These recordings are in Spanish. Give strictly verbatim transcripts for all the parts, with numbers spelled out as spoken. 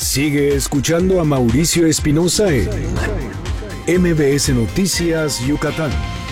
Sigue escuchando a Mauricio Espinosa en M B S Noticias Yucatán.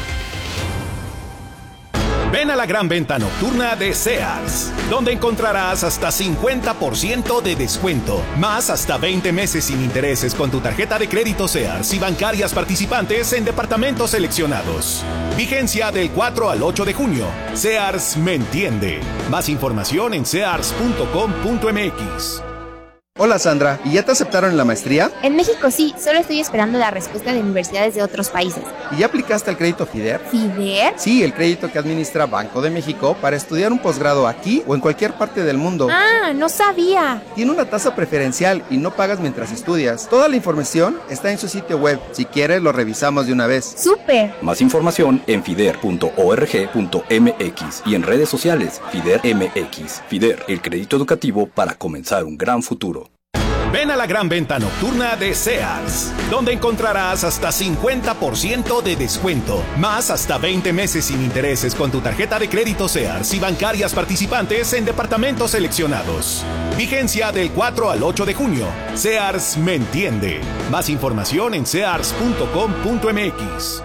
Ven a la gran venta nocturna de Sears, donde encontrarás hasta cincuenta por ciento de descuento, más hasta veinte meses sin intereses con tu tarjeta de crédito Sears y bancarias participantes en departamentos seleccionados. Vigencia del cuatro al ocho de junio. Sears me entiende. Más información en sears punto com punto m x. Hola Sandra, ¿y ya te aceptaron en la maestría? En México sí, solo estoy esperando la respuesta de universidades de otros países. ¿Y ya aplicaste al crédito FIDER? ¿FIDER? Sí, el crédito que administra Banco de México para estudiar un posgrado aquí o en cualquier parte del mundo. Ah, no sabía. Tiene una tasa preferencial y no pagas mientras estudias. Toda la información está en su sitio web. Si quieres, lo revisamos de una vez. ¡Súper! Más información en fider punto org punto m x y en redes sociales FIDER M X. FIDER, el crédito educativo para comenzar un gran futuro. Ven a la gran venta nocturna de Sears, donde encontrarás hasta cincuenta por ciento de descuento, más hasta veinte meses sin intereses con tu tarjeta de crédito Sears y bancarias participantes en departamentos seleccionados. Vigencia del cuatro al ocho de junio. Sears me entiende. Más información en sears punto com punto m x.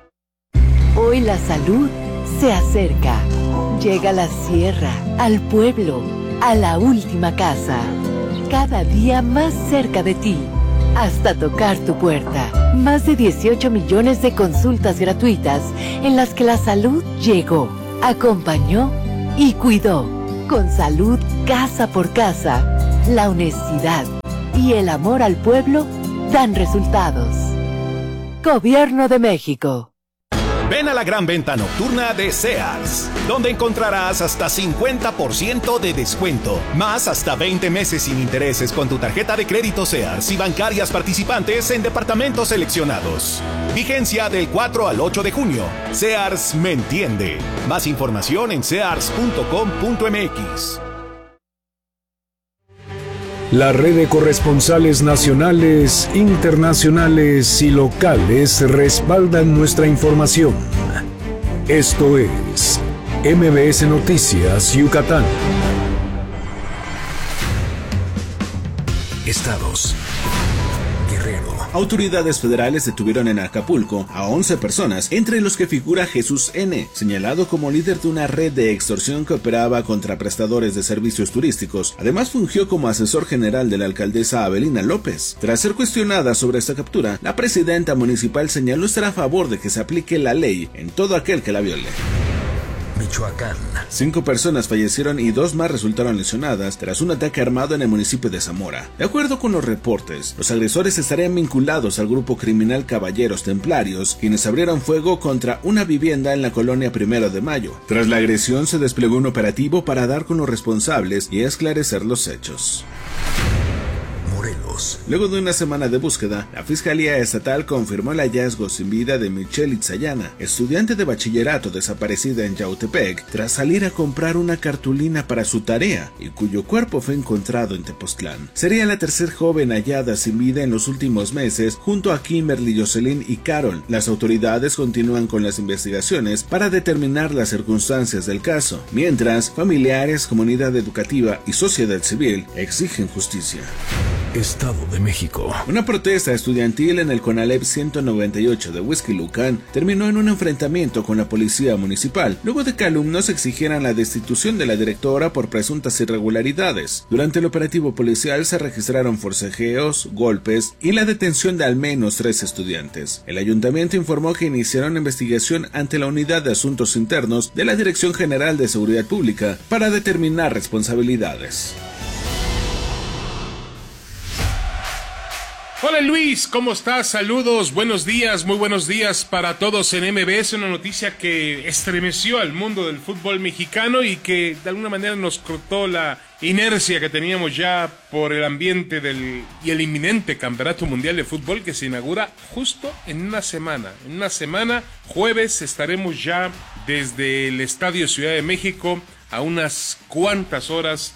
Hoy la salud se acerca. Llega a la sierra, al pueblo, a la última casa. Cada día más cerca de ti, hasta tocar tu puerta. Más de dieciocho millones de consultas gratuitas en las que la salud llegó, acompañó y cuidó. Con salud casa por casa, la honestidad y el amor al pueblo dan resultados. Gobierno de México. Ven a la gran venta nocturna de Sears, donde encontrarás hasta cincuenta por ciento de descuento, más hasta veinte meses sin intereses con tu tarjeta de crédito Sears y bancarias participantes en departamentos seleccionados. Vigencia del cuatro al ocho de junio. Sears me entiende. Más información en sears punto com punto m x. La red de corresponsales nacionales, internacionales y locales respaldan nuestra información. Esto es M B S Noticias Yucatán. Estados. Guerrero. Autoridades federales detuvieron en Acapulco a once personas, entre los que figura Jesús N., señalado como líder de una red de extorsión que operaba contra prestadores de servicios turísticos. Además fungió como asesor general de la alcaldesa Abelina López. Tras ser cuestionada sobre esta captura, la presidenta municipal señaló estar a favor de que se aplique la ley en todo aquel que la viole. Michoacán. Cinco personas fallecieron y dos más resultaron lesionadas tras un ataque armado en el municipio de Zamora. De acuerdo con los reportes, los agresores estarían vinculados al grupo criminal Caballeros Templarios, quienes abrieron fuego contra una vivienda en la colonia Primero de Mayo. Tras la agresión se desplegó un operativo para dar con los responsables y esclarecer los hechos. Morelos. Luego de una semana de búsqueda, la Fiscalía Estatal confirmó el hallazgo sin vida de Michelle Itzayana, estudiante de bachillerato desaparecida en Yautepec, tras salir a comprar una cartulina para su tarea, y cuyo cuerpo fue encontrado en Tepoztlán. Sería la tercera joven hallada sin vida en los últimos meses, junto a Kimberly, Jocelyn y Carol. Las autoridades continúan con las investigaciones para determinar las circunstancias del caso, mientras familiares, comunidad educativa y sociedad civil exigen justicia. Estado de México. Una protesta estudiantil en el CONALEP ciento noventa y ocho de Huixquilucan terminó en un enfrentamiento con la policía municipal, luego de que alumnos exigieran la destitución de la directora por presuntas irregularidades. Durante el operativo policial se registraron forcejeos, golpes y la detención de al menos tres estudiantes. El ayuntamiento informó que iniciaron investigación ante la Unidad de Asuntos Internos de la Dirección General de Seguridad Pública para determinar responsabilidades. Hola Luis, ¿cómo estás? Saludos, buenos días, muy buenos días para todos en M B S, una noticia que estremeció al mundo del fútbol mexicano y que de alguna manera nos cortó la inercia que teníamos ya por el ambiente del y el inminente Campeonato Mundial de Fútbol que se inaugura justo en una semana. En una semana, jueves, estaremos ya desde el Estadio Ciudad de México a unas cuantas horas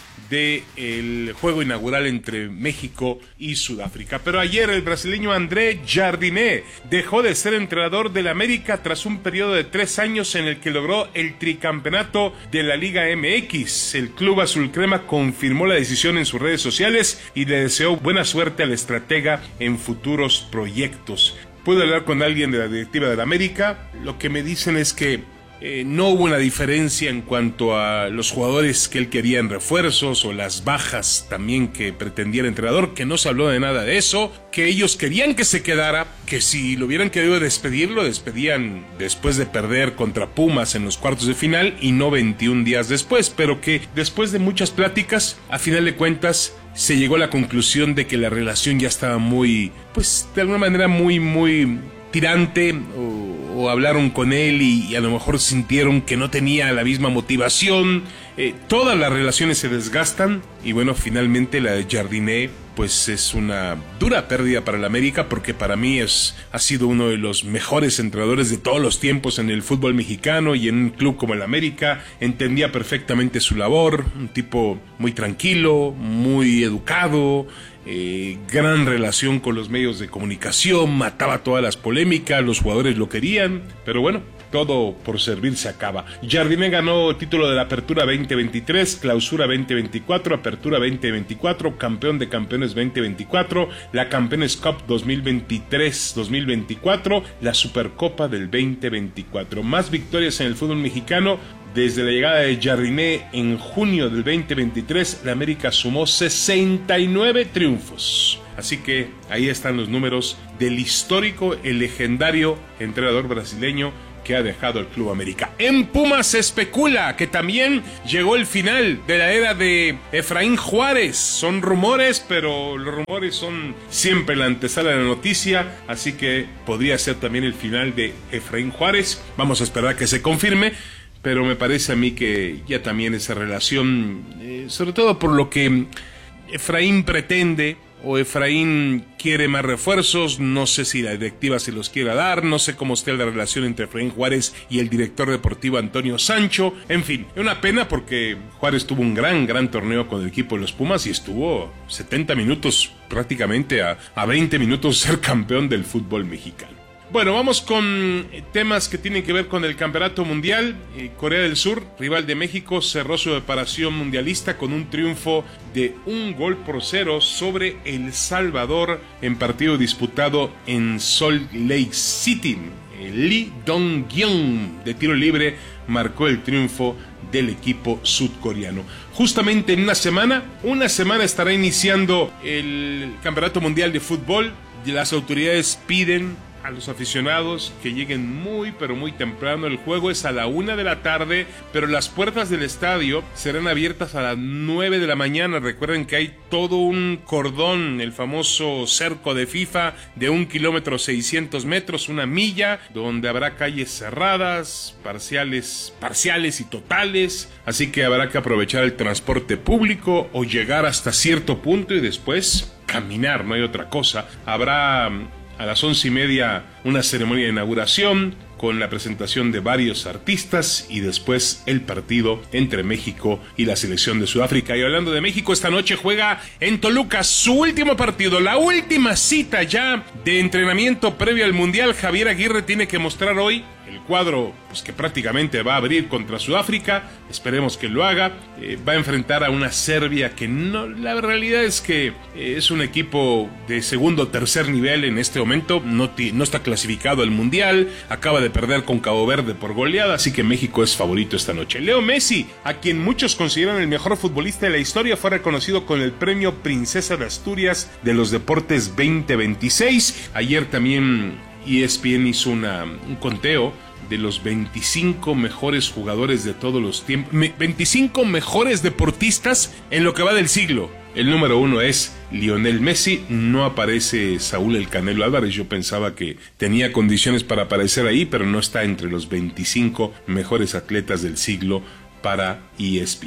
del juego inaugural entre México y Sudáfrica. Pero ayer el brasileño André Jardiné dejó de ser entrenador del América tras un periodo de tres años en el que logró el tricampeonato de la Liga M X. El club azulcrema confirmó la decisión en sus redes sociales y le deseó buena suerte al estratega en futuros proyectos. Pude hablar con alguien de la directiva del América. Lo que me dicen es que Eh, no hubo una diferencia en cuanto a los jugadores que él quería en refuerzos o las bajas también que pretendía el entrenador, que no se habló de nada de eso, que ellos querían que se quedara, que si lo hubieran querido despedir, lo despedían después de perder contra Pumas en los cuartos de final y no veintiún días después, pero que después de muchas pláticas, a final de cuentas, se llegó a la conclusión de que la relación ya estaba muy, pues de alguna manera muy, muy tirante, o, o hablaron con él y, y a lo mejor sintieron que no tenía la misma motivación. Eh, todas las relaciones se desgastan y bueno, finalmente la de Jardiné pues es una dura pérdida para el América, porque para mí es, ha sido uno de los mejores entrenadores de todos los tiempos en el fútbol mexicano, y en un club como el América entendía perfectamente su labor, un tipo muy tranquilo, muy educado, Eh, gran relación con los medios de comunicación, mataba todas las polémicas, los jugadores lo querían, pero bueno, todo por servir se acaba. Jardiné ganó el título de la Apertura veinte veintitrés, Clausura veinte veinticuatro, Apertura veinte veinticuatro, Campeón de Campeones veinte veinticuatro, la Campeones Cup dos mil veintitrés dos mil veinticuatro, la Supercopa del veinte veinticuatro. Más victorias en el fútbol mexicano. Desde la llegada de Jardiné en junio del veinte veintitrés, la América sumó sesenta y nueve triunfos. Así que ahí están los números del histórico, el legendario entrenador brasileño que ha dejado el Club América. En Pumas se especula que también llegó el final de la era de Efraín Juárez. Son rumores, pero los rumores son siempre la antesala de la noticia, así que podría ser también el final de Efraín Juárez. Vamos a esperar a que se confirme, pero me parece a mí que ya también esa relación, eh, sobre todo por lo que Efraín pretende, o Efraín quiere más refuerzos, no sé si la directiva se los quiera dar, no sé cómo esté la relación entre Efraín Juárez y el director deportivo Antonio Sancho. En fin, es una pena porque Juárez tuvo un gran, gran torneo con el equipo de los Pumas y estuvo setenta minutos, prácticamente a, a veinte minutos de ser campeón del fútbol mexicano. Bueno, vamos con temas que tienen que ver con el Campeonato Mundial. Eh, Corea del Sur, rival de México, cerró su preparación mundialista con un triunfo de un gol por cero sobre El Salvador en partido disputado en Salt Lake City. Eh, Lee Dong-gyun, de tiro libre, marcó el triunfo del equipo sudcoreano. Justamente en una semana, una semana estará iniciando el Campeonato Mundial de Fútbol. Las autoridades piden a los aficionados que lleguen muy pero muy temprano. El juego es a la una de la tarde, pero las puertas del estadio serán abiertas a las nueve de la mañana. Recuerden que hay todo un cordón, el famoso cerco de FIFA de un kilómetro seiscientos metros, una milla, donde habrá calles cerradas, parciales, parciales y totales, así que habrá que aprovechar el transporte público o llegar hasta cierto punto y después caminar, no hay otra cosa. Habrá a las once y media una ceremonia de inauguración con la presentación de varios artistas y después el partido entre México y la selección de Sudáfrica. Y hablando de México, esta noche juega en Toluca su último partido, la última cita ya de entrenamiento previo al Mundial. Javier Aguirre tiene que mostrar hoy el cuadro, pues, que prácticamente va a abrir contra Sudáfrica. Esperemos que lo haga. Eh, va a enfrentar a una Serbia que no, la realidad es que eh, es un equipo de segundo o tercer nivel en este momento. No, no está clasificado al Mundial. Acaba de perder con Cabo Verde por goleada, así que México es favorito esta noche. Leo Messi, a quien muchos consideran el mejor futbolista de la historia, fue reconocido con el premio Princesa de Asturias de los Deportes veinte veintiséis. Ayer también E S P N hizo una, un conteo de los veinticinco mejores jugadores de todos los tiempos, veinticinco mejores deportistas en lo que va del siglo. El número uno es Lionel Messi, no aparece Saúl El Canelo Álvarez. Yo pensaba que tenía condiciones para aparecer ahí, pero no está entre los veinticinco mejores atletas del siglo para E S P N.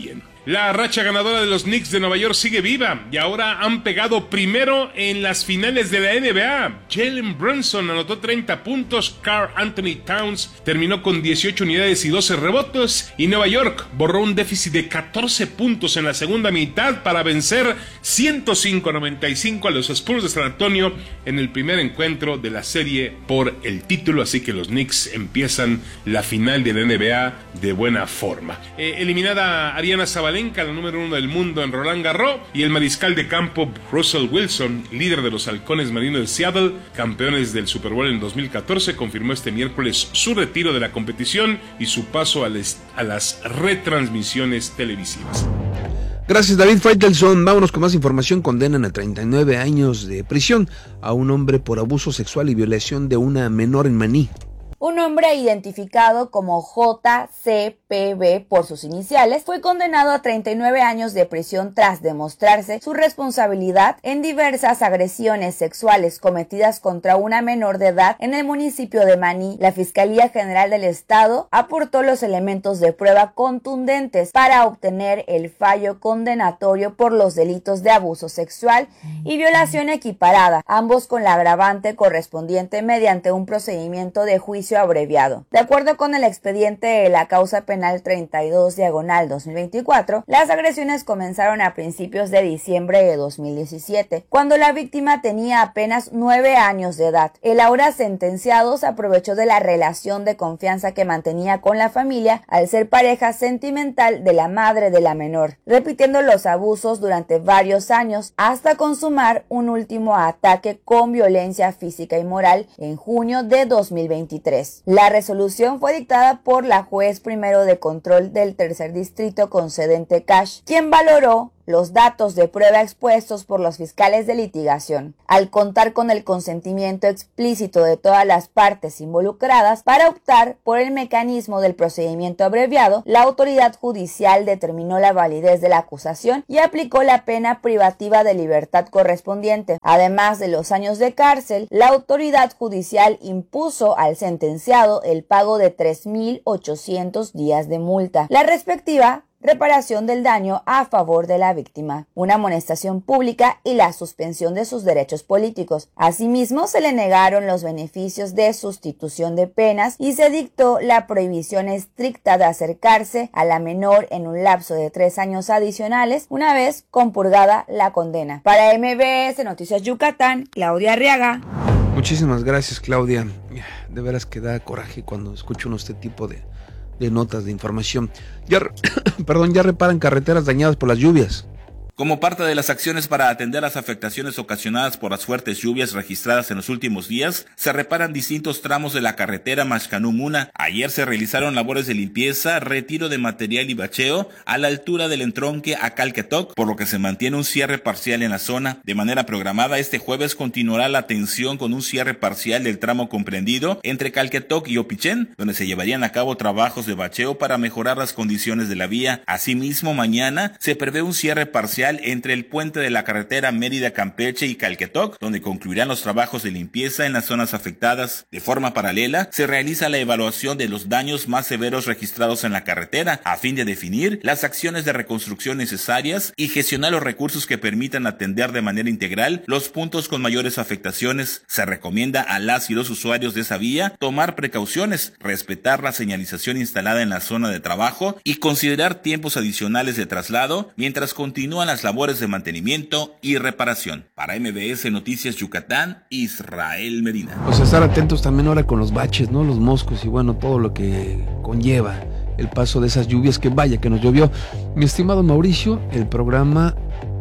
La racha ganadora de los Knicks de Nueva York sigue viva y ahora han pegado primero en las finales de la N B A. Jalen Brunson anotó treinta puntos, Karl Anthony Towns terminó con dieciocho unidades y doce rebotes y Nueva York borró un déficit de catorce puntos en la segunda mitad para vencer ciento cinco a noventa y cinco a los Spurs de San Antonio en el primer encuentro de la serie por el título, así que los Knicks empiezan la final de la N B A de buena forma. Eh, eliminada Ariana Zabalenka, la número uno del mundo en Roland Garros, y el mariscal de campo Russell Wilson, líder de los Halcones Marinos de Seattle, campeones del Super Bowl en dos mil catorce, confirmó este miércoles su retiro de la competición y su paso a, les, a las retransmisiones televisivas. Gracias, David Faitelson. Vámonos con más información. Condenan a treinta y nueve años de prisión a un hombre por abuso sexual y violación de una menor en Maní. Un hombre identificado como J C P B por sus iniciales fue condenado a treinta y nueve años de prisión tras demostrarse su responsabilidad en diversas agresiones sexuales cometidas contra una menor de edad en el municipio de Maní. La Fiscalía General del Estado aportó los elementos de prueba contundentes para obtener el fallo condenatorio por los delitos de abuso sexual y violación equiparada, ambos con la agravante correspondiente mediante un procedimiento de juicio abreviado. De acuerdo con el expediente de la causa penal treinta y dos diagonal dos mil veinticuatro, las agresiones comenzaron a principios de diciembre de dos mil diecisiete, cuando la víctima tenía apenas nueve años de edad. El ahora sentenciado se aprovechó de la relación de confianza que mantenía con la familia al ser pareja sentimental de la madre de la menor, repitiendo los abusos durante varios años hasta consumar un último ataque con violencia física y moral en junio de dos mil veintitrés. La resolución fue dictada por la juez primero de control del tercer distrito concedente Cash, quien valoró los datos de prueba expuestos por los fiscales de litigación. Al contar con el consentimiento explícito de todas las partes involucradas para optar por el mecanismo del procedimiento abreviado, la autoridad judicial determinó la validez de la acusación y aplicó la pena privativa de libertad correspondiente. Además de los años de cárcel, la autoridad judicial impuso al sentenciado el pago de tres mil ochocientos días de multa, la respectiva reparación del daño a favor de la víctima, una amonestación pública y la suspensión de sus derechos políticos. Asimismo, se le negaron los beneficios de sustitución de penas y se dictó la prohibición estricta de acercarse a la menor en un lapso de tres años adicionales, una vez compurgada la condena. Para M B S Noticias Yucatán, Claudia Arriaga. Muchísimas gracias, Claudia. De veras que da coraje cuando escucho uno este tipo de de notas de información. Ya, perdón, ya reparan carreteras dañadas por las lluvias. Como parte de las acciones para atender las afectaciones ocasionadas por las fuertes lluvias registradas en los últimos días, se reparan distintos tramos de la carretera Maxcanú-Muna. Ayer se realizaron labores de limpieza, retiro de material y bacheo a la altura del entronque a Calquetoc, por lo que se mantiene un cierre parcial en la zona. De manera programada, este jueves continuará la atención con un cierre parcial del tramo comprendido entre Calquetoc y Opichén, donde se llevarían a cabo trabajos de bacheo para mejorar las condiciones de la vía. Asimismo, mañana se prevé un cierre parcial entre el puente de la carretera Mérida-Campeche y Calquetoc, donde concluirán los trabajos de limpieza en las zonas afectadas. De forma paralela, se realiza la evaluación de los daños más severos registrados en la carretera, a fin de definir las acciones de reconstrucción necesarias y gestionar los recursos que permitan atender de manera integral los puntos con mayores afectaciones. Se recomienda a las y los usuarios de esa vía tomar precauciones, respetar la señalización instalada en la zona de trabajo y considerar tiempos adicionales de traslado mientras continúan las labores de mantenimiento y reparación. Para M B S Noticias Yucatán, Israel Medina. Pues estar atentos también ahora con los baches, ¿no? Los moscos y bueno, todo lo que conlleva el paso de esas lluvias, que vaya que nos llovió. Mi estimado Mauricio, el programa...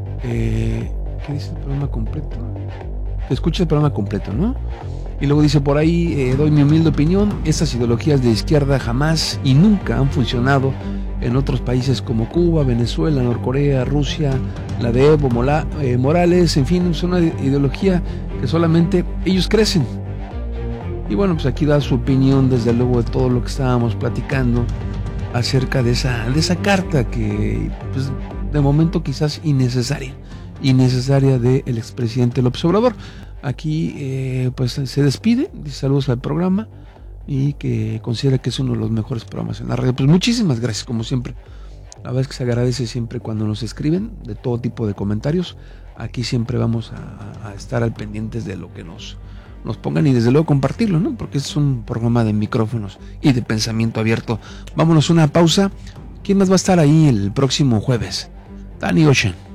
Eh, ¿Qué dice el programa completo? Escucha el programa completo, ¿no? Y luego dice por ahí, eh, doy mi humilde opinión, estas ideologías de izquierda jamás y nunca han funcionado en otros países como Cuba, Venezuela, Norcorea, Rusia, la de Evo Mola, eh, Morales, en fin, es una ideología que solamente ellos crecen. Y bueno, pues aquí da su opinión desde luego de todo lo que estábamos platicando acerca de esa, de esa carta que pues, de momento quizás innecesaria, innecesaria del expresidente López Obrador. Aquí eh, pues se despide, dice saludos al programa y que considera que es uno de los mejores programas en la radio. Pues muchísimas gracias, como siempre, La verdad es que se agradece siempre cuando nos escriben de todo tipo de comentarios. Aquí siempre vamos a, a estar al pendientes de lo que nos, nos pongan y desde luego compartirlo, ¿no? Porque es un programa de micrófonos y de pensamiento abierto. Vámonos a una pausa. ¿Quién más va a estar ahí el próximo jueves? Danny Ocean.